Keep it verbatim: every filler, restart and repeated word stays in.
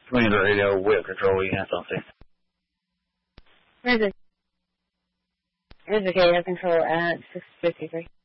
Commander Radio, we have control, we have something. Where's it? Where's the K? I have control at six fifty-three.